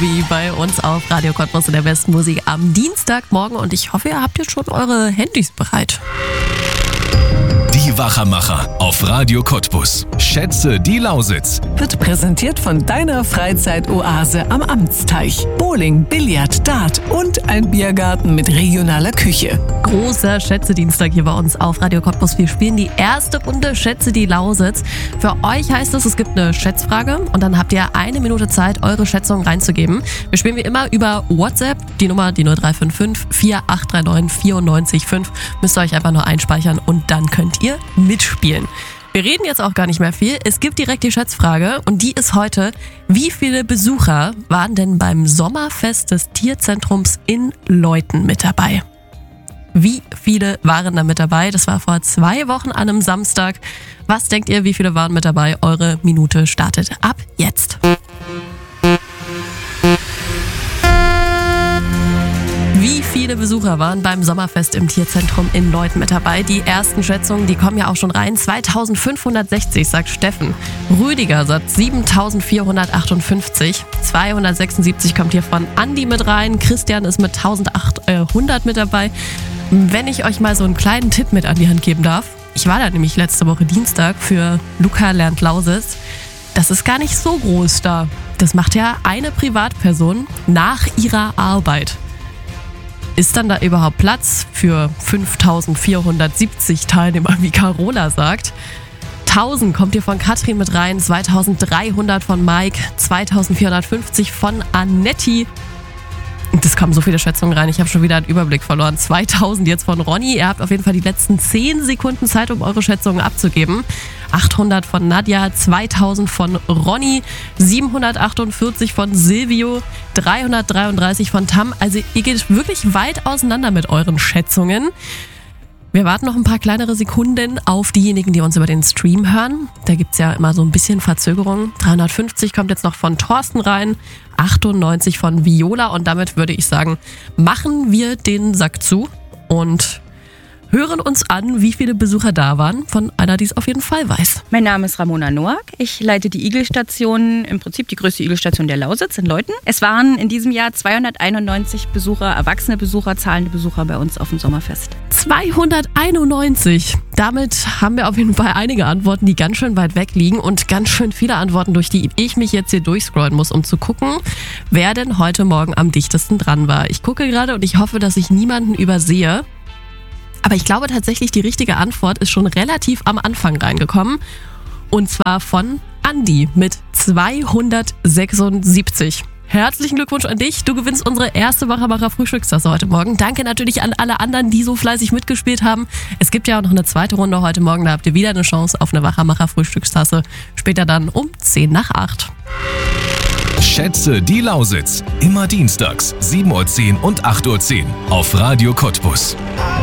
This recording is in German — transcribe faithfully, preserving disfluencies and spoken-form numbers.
Movie bei uns auf Radio Cottbus in der besten Musik am Dienstagmorgen. Und ich hoffe, ihr habt jetzt schon eure Handys bereit. Die Wachermacher auf Radio Cottbus. Schätze die Lausitz. Wird präsentiert von deiner Freizeitoase am Amtsteich. Bowling, Billard, Dart und ein Biergarten mit regionaler Küche. Großer Schätze-Dienstag hier bei uns auf Radio Cottbus. Wir spielen die erste Runde Schätze die Lausitz. Für euch heißt es, es gibt eine Schätzfrage und dann habt ihr eine Minute Zeit, eure Schätzung reinzugeben. Wir spielen wie immer über WhatsApp, die Nummer, die null drei fünf fünf, vier acht drei neun, vier neun fünf. Müsst ihr euch einfach nur einspeichern und dann könnt ihr mitspielen. Wir reden jetzt auch gar nicht mehr viel. Es gibt direkt die Schätzfrage und die ist heute: Wie viele Besucher waren denn beim Sommerfest des Tierzentrums in Leuthen mit dabei? Wie viele waren da mit dabei? Das war vor zwei Wochen an einem Samstag. Was denkt ihr, wie viele waren mit dabei? Eure Minute startet ab jetzt. Wie viele Besucher waren beim Sommerfest im Tierzentrum in Leuthen mit dabei? Die ersten Schätzungen, die kommen ja auch schon rein. zweitausendfünfhundertsechzig, sagt Steffen. Rüdiger sagt siebentausendvierhundertachtundfünfzig. zweihundertsechsundsiebzig kommt hier von Andi mit rein. Christian ist mit eintausendachthundert mit dabei. Wenn ich euch mal so einen kleinen Tipp mit an die Hand geben darf. Ich war da nämlich letzte Woche Dienstag für Luca lernt Lausitz. Das ist gar nicht so groß da. Das macht ja eine Privatperson nach ihrer Arbeit. Ist dann da überhaupt Platz für fünftausendvierhundertsiebzig Teilnehmer, wie Carola sagt? tausend kommt hier von Katrin mit rein, zweitausenddreihundert von Mike, zweitausendvierhundertfünfzig von Annetti. Das kommen so viele Schätzungen rein, ich habe schon wieder einen Überblick verloren. zweitausend jetzt von Ronny. Ihr habt auf jeden Fall die letzten zehn Sekunden Zeit, um eure Schätzungen abzugeben. achthundert von Nadja, zweitausend von Ronny, siebenhundertachtundvierzig von Silvio, dreihundertdreiunddreißig von Tam. Also ihr geht wirklich weit auseinander mit euren Schätzungen. Wir warten noch ein paar kleinere Sekunden auf diejenigen, die uns über den Stream hören. Da gibt's ja immer so ein bisschen Verzögerung. dreihundertfünfzig kommt jetzt noch von Thorsten rein, achtundneunzig von Viola und damit würde ich sagen, machen wir den Sack zu und hören uns an, wie viele Besucher da waren, von einer, die es auf jeden Fall weiß. Mein Name ist Ramona Noack. Ich leite die Igelstation, im Prinzip die größte Igelstation der Lausitz in Leuthen. Es waren in diesem Jahr zweihunderteinundneunzig Besucher, erwachsene Besucher, zahlende Besucher bei uns auf dem Sommerfest. zweihunderteinundneunzig. Damit haben wir auf jeden Fall einige Antworten, die ganz schön weit weg liegen und ganz schön viele Antworten, durch die ich mich jetzt hier durchscrollen muss, um zu gucken, wer denn heute Morgen am dichtesten dran war. Ich gucke gerade und ich hoffe, dass ich niemanden übersehe. Aber ich glaube tatsächlich, die richtige Antwort ist schon relativ am Anfang reingekommen. Und zwar von Andi mit zweihundertsechsundsiebzig. Herzlichen Glückwunsch an dich. Du gewinnst unsere erste Wachermacher Frühstückstasse heute Morgen. Danke natürlich an alle anderen, die so fleißig mitgespielt haben. Es gibt ja auch noch eine zweite Runde heute Morgen. Da habt ihr wieder eine Chance auf eine Wachermacher Frühstückstasse. Später dann um zehn nach acht. Schätze die Lausitz. Immer dienstags, sieben Uhr zehn und acht Uhr zehn auf Radio Cottbus.